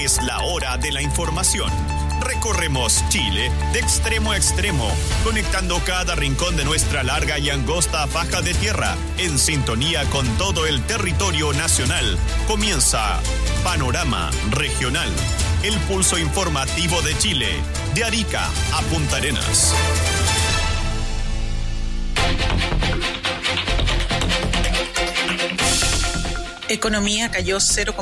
Es la hora de la información. Recorremos Chile de extremo a extremo, conectando cada rincón de nuestra larga y angosta faja de tierra, en sintonía con todo el territorio nacional. Comienza Panorama Regional, el pulso informativo de Chile, de Arica a Punta Arenas. Economía cayó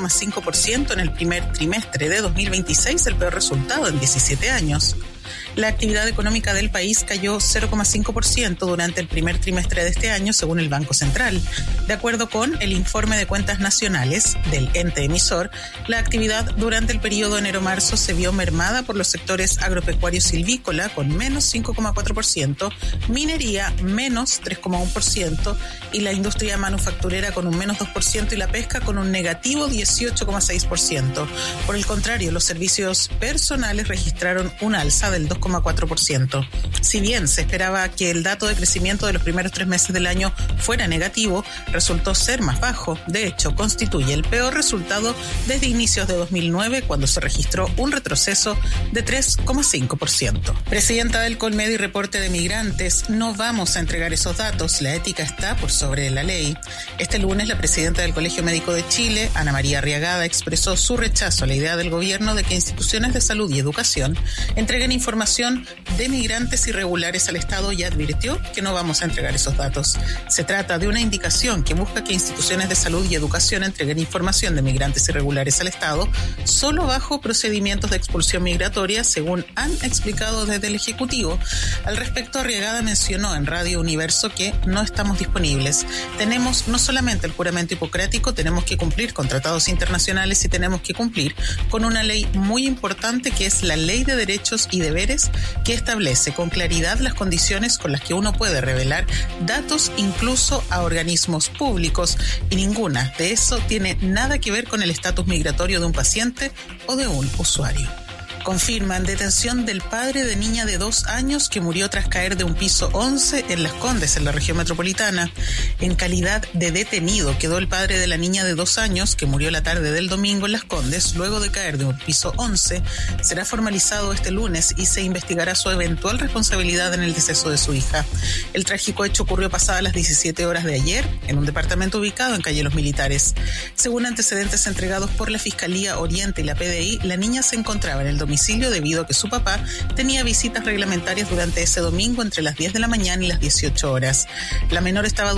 0,5% en el primer trimestre de 2026, el peor resultado en 17 años. La actividad económica del país cayó 0,5% durante el primer trimestre de este año, según el Banco Central. De acuerdo con el informe de cuentas nacionales del ente emisor, la actividad durante el periodo enero-marzo se vio mermada por los sectores agropecuario silvícola, con menos 5,4%, minería, menos 3,1%, y la industria manufacturera con un menos 2%, y la pesca con un negativo 18,6%. Por el contrario, los servicios personales registraron un alza del 2,4%. Si bien se esperaba que el dato de crecimiento de los primeros 3 meses del año fuera negativo, resultó ser más bajo. De hecho, constituye el peor resultado desde inicios de 2009, cuando se registró un retroceso de 3,5%. Presidenta del Colmedi, reporte de migrantes: no vamos a entregar esos datos, la ética está por sobre la ley. Este lunes, la presidenta del Colegio Médico de Chile, Ana María Arriagada, expresó su rechazo a la idea del gobierno de que instituciones de salud y educación entreguen información de migrantes irregulares al Estado, y advirtió que no vamos a entregar esos datos. Se trata de una indicación que busca que instituciones de salud y educación entreguen información de migrantes irregulares al Estado solo bajo procedimientos de expulsión migratoria, según han explicado desde el Ejecutivo. Al respecto, Arriagada mencionó en Radio Universo que no estamos disponibles. Tenemos no solamente el juramento hipocrático, tenemos que cumplir con tratados internacionales y tenemos que cumplir con una ley muy importante, que es la Ley de Derechos y Deberes, que establece con claridad las condiciones con las que uno puede revelar datos incluso a organismos públicos, y ninguna de eso tiene nada que ver con el estatus migratorio de un paciente o de un usuario. Confirman detención del padre de niña de 2 años que murió tras caer de un piso 11 en Las Condes, en la región metropolitana. En calidad de detenido quedó el padre de la niña de 2 años que murió la tarde del domingo en Las Condes luego de caer de un piso 11. Será formalizado este lunes y se investigará su eventual responsabilidad en el deceso de su hija. El trágico hecho ocurrió pasadas las 17 horas de ayer en un departamento ubicado en calle Los Militares. Según antecedentes entregados por la Fiscalía Oriente y la PDI, la niña se encontraba en el domicilio debido a que su papá tenía visitas reglamentarias durante ese domingo entre las 10 de la mañana y las 18 horas. La menor estaba